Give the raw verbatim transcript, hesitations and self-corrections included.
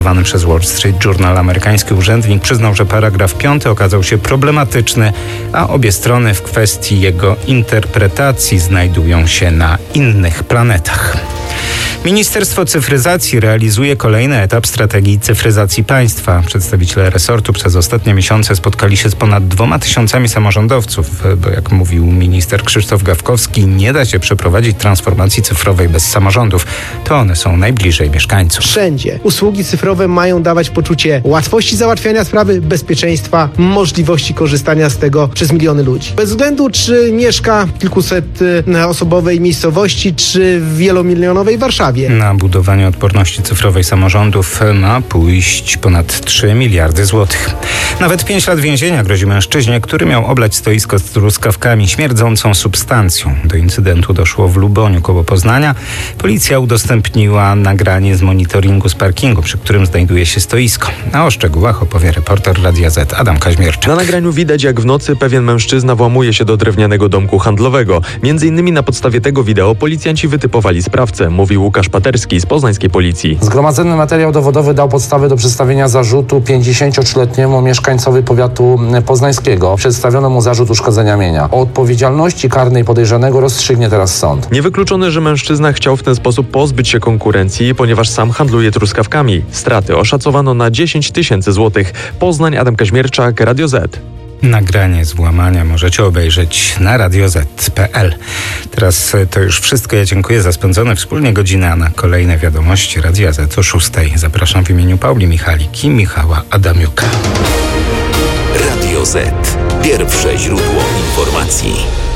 Przez Wall Street Journal amerykański urzędnik przyznał, że paragraf piąty okazał się problematyczny, a obie strony w kwestii jego interpretacji znajdują się na innych planetach. Ministerstwo Cyfryzacji realizuje kolejny etap strategii cyfryzacji państwa. Przedstawiciele resortu przez ostatnie miesiące spotkali się z ponad dwoma tysiącami samorządowców, bo jak mówił minister Krzysztof Gawkowski, nie da się przeprowadzić transformacji cyfrowej bez samorządów. To one są najbliżej mieszkańców. Wszędzie usługi cyfrowe mają dawać poczucie łatwości załatwiania sprawy, bezpieczeństwa, możliwości korzystania z tego przez miliony ludzi. Bez względu, czy mieszka w kilkuset osobowej miejscowości, czy w wielomilionowej Warszawie. Na budowanie odporności cyfrowej samorządów ma pójść ponad trzy miliardy złotych. Nawet pięć lat więzienia grozi mężczyźnie, który miał oblać stoisko z truskawkami śmierdzącą substancją. Do incydentu doszło w Luboniu koło Poznania. Policja udostępniła nagranie z monitoringu z parkingu, przy którym znajduje się stoisko. A o szczegółach opowie reporter Radia Z Adam Kaźmierczak. Na nagraniu widać, jak w nocy pewien mężczyzna włamuje się do drewnianego domku handlowego. Między innymi na podstawie tego wideo policjanci wytypowali sprawcę, mówił Łukasz Paterski z poznańskiej policji. Zgromadzony materiał dowodowy dał podstawy do przedstawienia zarzutu pięćdziesięciotrzyletniemu mieszkańcowi powiatu poznańskiego. Przedstawiono mu zarzut uszkodzenia mienia. O odpowiedzialności karnej podejrzanego rozstrzygnie teraz sąd. Niewykluczone, że mężczyzna chciał w ten sposób pozbyć się konkurencji, ponieważ sam handluje truskawkami. Straty oszacowano na dziesięć tysięcy złotych. Poznań, Adam Kaźmierczak, Radio Z. Nagranie z włamania możecie obejrzeć na radio zet kropka pe el. Teraz to już wszystko. Ja dziękuję za spędzone wspólnie godziny, a na kolejne wiadomości Radia Z o szóstej. Zapraszam w imieniu Pauli Michalik i Michała Adamiuka. Radio Z. Pierwsze źródło informacji.